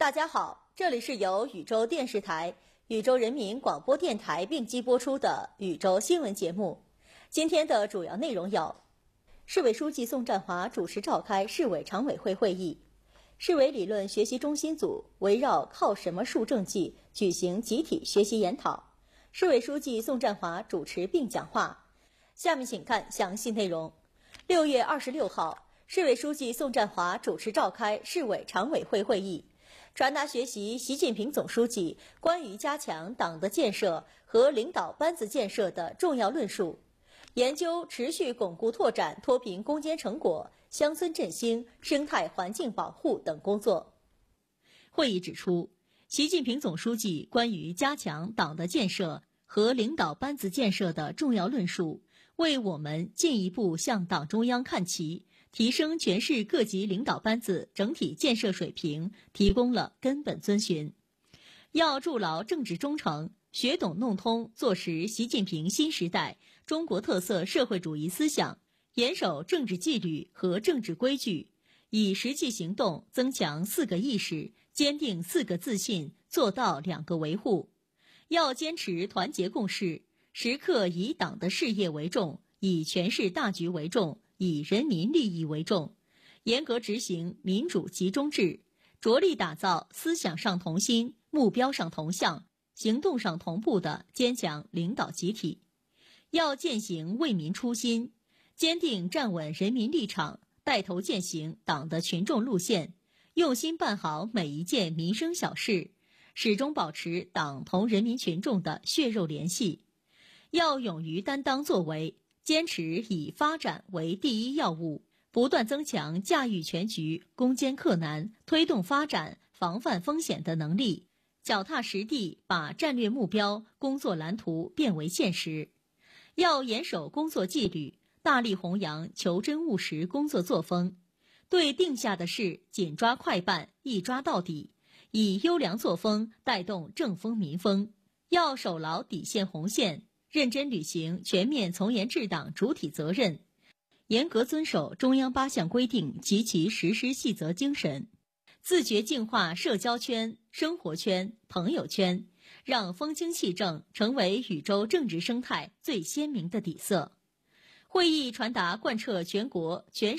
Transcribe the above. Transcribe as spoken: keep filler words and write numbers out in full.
大家好，这里是由宇宙电视台、宇宙人民广播电台并机播出的宇宙新闻节目。今天的主要内容有：市委书记宋占华主持召开市委常委会会议，市委理论学习中心组围绕靠什么树政绩举行集体学习研讨，市委书记宋占华主持并讲话。下面请看详细内容。六月二十六号，市委书记宋占华主持召开市委常委会会议，传达学习习近平总书记关于加强党的建设和领导班子建设的重要论述，研究持续巩固拓展脱贫攻坚成果、乡村振兴、生态环境保护等工作。会议指出，习近平总书记关于加强党的建设和领导班子建设的重要论述，为我们进一步向党中央看齐，提升全市各级领导班子整体建设水平提供了根本遵循。要筑牢政治忠诚，学懂弄通坐实习近平新时代中国特色社会主义思想，严守政治纪律和政治规矩，以实际行动增强四个意识，坚定四个自信，做到两个维护。要坚持团结共事，时刻以党的事业为重，以全市大局为重，以人民利益为重，严格执行民主集中制，着力打造思想上同心、目标上同向、行动上同步的坚强领导集体。要践行为民初心，坚定站稳人民立场，带头践行党的群众路线，用心办好每一件民生小事，始终保持党同人民群众的血肉联系。要勇于担当作为，坚持以发展为第一要务，不断增强驾驭全局、攻坚克难、推动发展、防范风险的能力，脚踏实地把战略目标、工作蓝图变为现实。要严守工作纪律，大力弘扬求真务实工作作风，对定下的事紧抓快办、一抓到底，以优良作风带动政风民风。要守牢底线红线，认真履行全面从严治党主体责任，严格遵守中央八项规定及其实施细则精神，自觉净化社交圈、生活圈、朋友圈，让风清气正成为宇宙政治生态最鲜明的底色。会议传达贯彻全国全